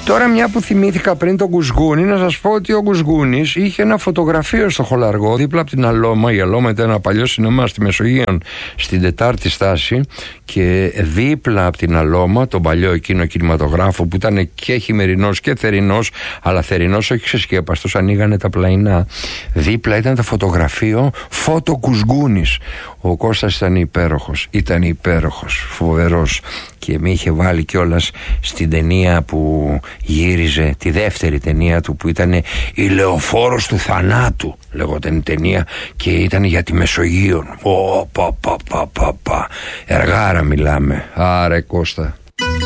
Τώρα, μια που θυμήθηκα πριν τον Κουσγούνη, να σας πω ότι ο Κουσγούνης είχε ένα φωτογραφείο στο Χολαργό, δίπλα από την Αλώμα. Η Αλώμα ήταν ένα παλιό σινεμά στη Μεσογείο, στην 4η στάση, και δίπλα από την Αλώμα, τον παλιό εκείνο κινηματογράφο που ήταν και χειμερινός και θερινός, αλλά θερινός όχι ξεσκέπαστος, ανοίγανε τα πλαϊνά. Δίπλα ήταν το φωτογραφείο Φώτο Κουσγούνης. Ο Κώστας ήταν υπέροχος, φοβερός, και με είχε βάλει κιόλας στην ταινία που γύριζε, τη δεύτερη ταινία του, που ήταν η Λεωφόρος του Θανάτου, λεγόταν η ταινία, και ήταν για τη Μεσογείο. Εργάρα μιλάμε. Άρε Κώστα.